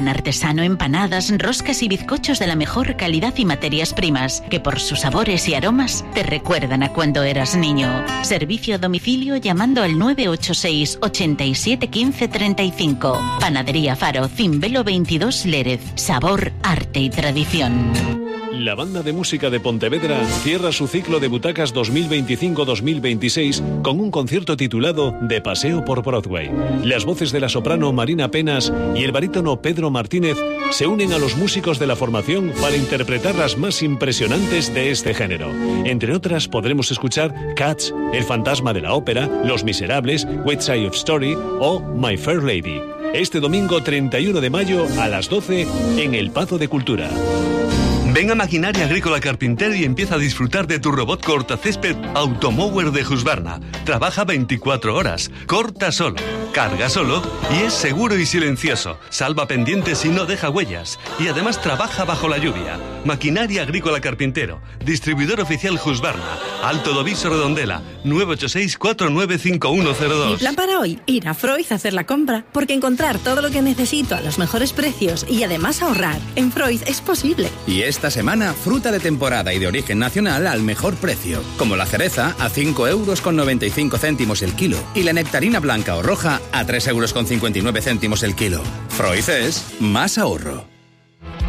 Artesano, empanadas, roscas y bizcochos de la mejor calidad y materias primas, que por sus sabores y aromas te recuerdan a cuando eras niño. Servicio a domicilio llamando al 986 87 15 35. Panadería Faro, Cimbelo 22 Lérez. Sabor, arte y tradición. La Banda de Música de Pontevedra cierra su ciclo de butacas 2025-2026 con un concierto titulado De Paseo por Broadway. Las voces de la soprano Marina Penas y el barítono Pedro Martínez se unen a los músicos de la formación para interpretar las más impresionantes de este género. Entre otras podremos escuchar Cats, El fantasma de la ópera, Los Miserables, West Side Story o My Fair Lady. Este domingo 31 de mayo a las 12 en el Pazo de Cultura. Ven a Maquinaria Agrícola Carpintero y empieza a disfrutar de tu robot cortacésped Automower de Husqvarna. Trabaja 24 horas, corta solo, carga solo y es seguro y silencioso. Salva pendientes y no deja huellas. Y además trabaja bajo la lluvia. Maquinaria Agrícola Carpintero, distribuidor oficial Husqvarna, Alto Doviso Redondela, 986 495102. Mi plan para hoy, ir a Freud a hacer la compra, porque encontrar todo lo que necesito a los mejores precios y además ahorrar en Freud es posible. Y esta semana, fruta de temporada y de origen nacional al mejor precio. Como la cereza a 5,95 € el kilo y la nectarina blanca o roja a 3,59 € el kilo. Freud es más ahorro.